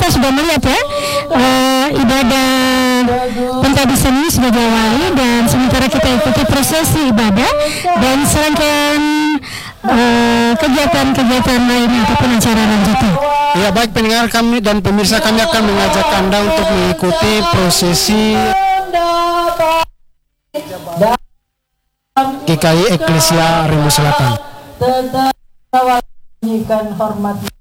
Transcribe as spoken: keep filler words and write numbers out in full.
kita sudah melihat ya uh, ibadah pentabisan ini sudah diawali, dan sementara kita ikuti prosesi ibadah dan serangkaian uh, kegiatan-kegiatan lainnya ataupun acara lanjutan. Ya, baik pendengar kami dan pemirsa, kami akan mengajak Anda untuk mengikuti prosesi G K I Eklesia Remu Selatan. Tetap menunjukkan hormat